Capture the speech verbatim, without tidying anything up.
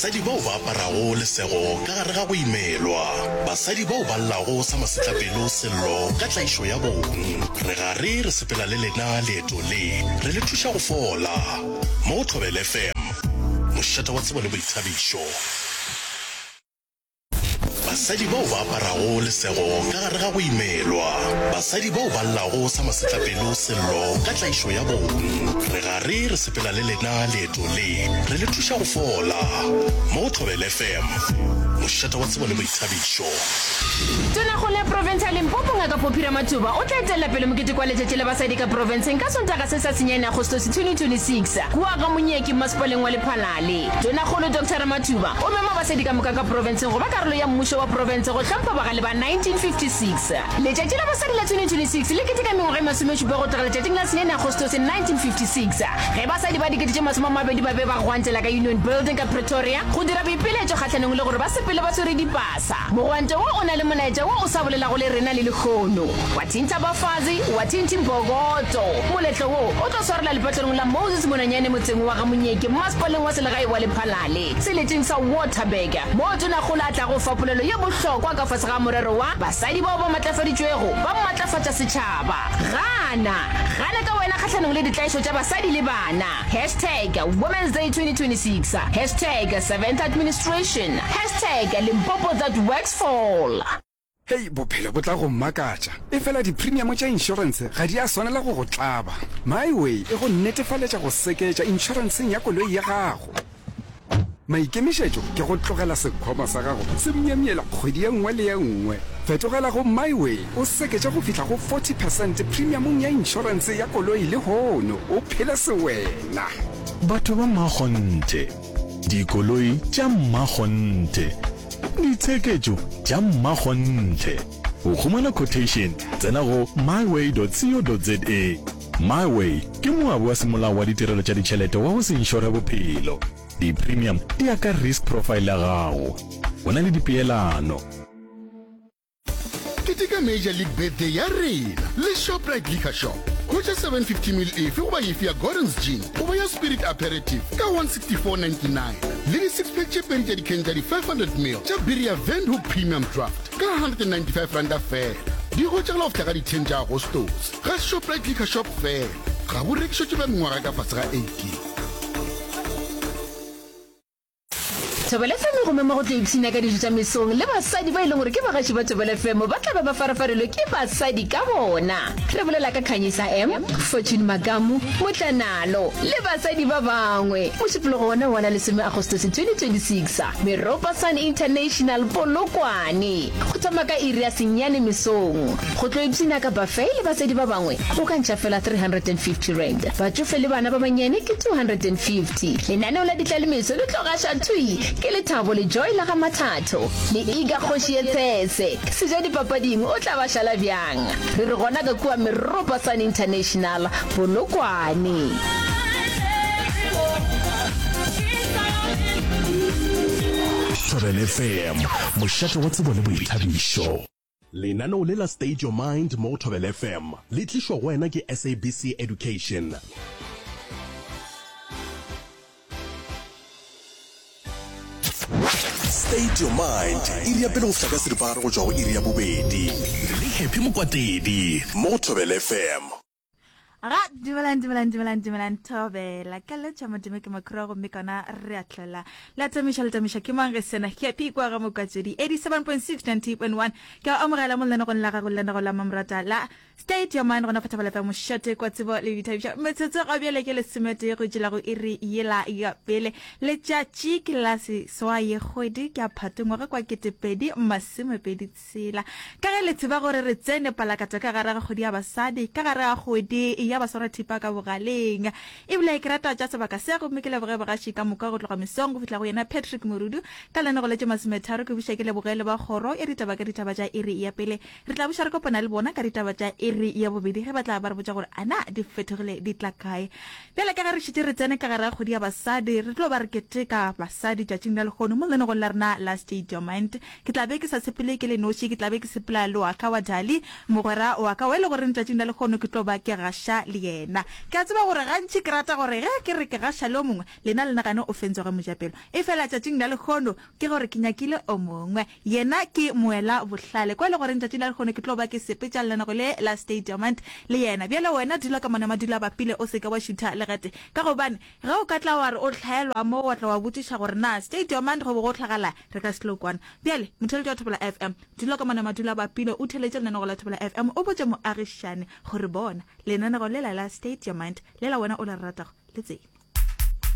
basadi bao ba aparago lesego ka gare ga go imelwa, basadi bao ba llago sa masetlapelo sello ka tlaišo ya bong. Re gare re sepela le lena leeto le re le thuša go fola mo Thobela F M, mošata wa tsebo le boithabišo. Basadi bao ba aparago lesego ka gare ga go imelwa, basadi bao ba llago sa masetlapelo sello ka tlaišo ya bong. Re gare re sepela le lena leeto le re le thuša go fola mo Thobela F M, mošata wa tsebo le boithabišo. Tona go le province ya Limpopo ngaka Phophi Ramathuba o tla etela pele mokete kwa letšatši la basadi ka province ka Sontaga se sa senyane Agostose twenty twenty-six kua ga Monyeki masepaleng wa Lephalale. Tona go le Doctor Ramathuba o mema basadi ka moka ka province go ba karolo ya mmušo wa province go hlompha bagale ba nineteen fifty-six. Letšatši la basadi la twenty twenty-six le keteka mengwaga e masomešupa go tloga letšatšing la senyane Agostose nineteen fifty-six ge basadi ba dikete tše masome a mabedi ba be ba gwantela ka Union Building ka Pretoria go dira boipiletšo kgatlhanong le gore ba sepele ba tshwere dipasa. Mogwante wo o na le molaetša wo o sa bolelago le rena le lekgono wa thinta bafazi wa thinti mbogoto. Moletlo wo o tlo swarela lepatlong la Moses Monanyane motseng wa ga Monyeki masepaleng wa selegae wa Lephalale seleteng sa Waterberg mo tona go latla go fapolelo ye bohlokwa ka fase ga morero wa basadi bao ba matlafaditšwego ba matlafatša setšhaba. Gana gana ka wena kgatlhanong le ditlaišo tša basadi le bana. Hashtag Women's Day twenty twenty-six, hashtag seventh administration, hashtag Limpopo that works for all. Hey, bophelo bo tla go mmakatša e fela di-premium tša insurance ga di a swanela go go tlaba. My Way e go netefaletša go seketša insuranceng ya koloi ya gago. Maikemišetšo ke go tlogela sekgoma sa gago se mnyamiela kgwedi ye nngwe le ye nngwe. Fetogela go My Way o seketša go fihla go forty percent premiumong ya insurance ya koloi le hono o phele se wena. Batho ba mmakgonthe, dikoloi tša mmakgonthe, ditsheketšo tša mmakgonthe. O khumana quotation tsena go my way dot co dot za. My Way ke moabi wa semolao wa ditirelo tša ditšhelete wa go se inšora bophelo. Di-premium di ya ka risk profile ya gago. O na le dipeelano. Ketika Major League Birthday ya rena le Shoprite Liquor Shop. Kocha seven fifty mil efe goba efe ya Gordon's Gin goba ya Spirit Aperitif ka one sixty-four ninety-nine. Le di six pack tše pedi tša di-can tša di five hundred mil tša beer ya Windhoek Premium Draft ka one hundred ninety-five rand fela. Di go tšagela go fihla ka di ten tša Agostose ga Shoprite Liquor Shop fela. Ga bo rekišo tše ba mengwaga ka fase ga eighteen. Thobela F M go mema go tla ipsina ka dijo tša mesong le basadi ba e leng gore ke bagaši ba Thobela F M ba tla ba ba farafarelwe ke basadi ka bona. Re bolela ka Khanyisa M, Fortune Magamu, Motlanalo le basadi ba bangwe. Mošupologo ona wana le some Agostose twenty twenty-six Meropa Sun International Polokwane go tsamaya ka iri ya senyane mesong. Go tlo ipsina ka buffet le basadi ba bangwe go ka ntšha fela three hundred fifty rand. Batsofe le bana ba banyane ke two hundred fifty. Lenaneo la ditlalemetso le tlo gaša thui ke le Thabo le Joy la ga Mathatho le Iga Kgoši Etsese se ja dipapading o tla ba šala bjang. Re re gona ka kua Meropa Sun International Polokwane. Thobela F M, mošata wa tsebo le boithabišo. Lenaneo le la State Your Mind mo Thobela F M le tlišwa go wena ke S A B C Education. State Your Mind iri ya pele go fihla ka seripagare go tšwa go iri ya bobedi le Happy Mokwatedi mo Thobela F M. Ga dibalan dibalan dibalan dibalan Thobela ka letša modimo ke makgoro go mekana re a tlela la tamiša le tamiša ke mang ge sena Happy kwa ga Mokwatedi eighty-seven point six ninety point one ka amogela mo lena go nna ga go lena go la mamrata la State Your Mind gona Thobela fa mošate kwa tsebo le dithabisha metsotso ga bjale ke le semete go tšela go iri yela ya pele le tšatši klase swa ye kgwedi ke a phatongwa ge kwa ketepedi masemepedi tsela ka ge le tseba gore re tsene palakata ka gare ga kgwedi ya basadi ka gare ga kgwedi ya basora thipa ka bogaleng e bile ke rata tša sebaka se go mekele boge bagaši ka moka go tloga mesong go fihla go yena Patrick Morudu ka lena go letše masemetharo ke buša ke le bogele ba kgoro e ditaba ka ditaba tša iri ya pele re tla buša re kopana le bona ka ditaba tša iri ya bobedi ge ba tla ba re botša gore ana di fetogile di tla kae bjale ka ge re šite re tsene ka gare ga kgwedi ya basadi re tlo ba re keteka basadi tšatšing la lekgono mo lena go la rena la State Your Mind ke tla be ke sa sepele ke le noši ke tla be ke sepela le wa ka wa Dali mogwera wa ka wa e le gore tšatšing la lekgono ke tlo ba ke gaša bona le yena ke a tseba gore gantši ke rata gore ge ke re ke gaša le o mongwe lena le nagane o fentswe ga mojapelo e fela tšatšing la lekgono ke gore ke nyakile o mongwe yena ke moela bohlale kwa le gore tšatšing la lekgono ke tlo ba ke sepetša le nako le la State Diamond le yena bjale wena dula ka mona madula ba pile o se ka wa šutha legate ka gobane ge o ka tla wa re o tlhaelwa mo wa tla wa botiša gore na State Diamond go bo go tlhagala re ka selo kwana bjale motheletši wa Thobela F M dula ka mona madula ba pile o theletše lenaneo la Thobela F M o botše moagišane gore bona lenaneo lela la State Diamond lela wena o le ratago le tsena